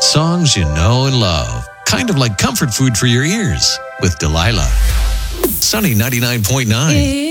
Songs you know and love. Kind of like comfort food for your ears with Delilah. Sunny 99.9.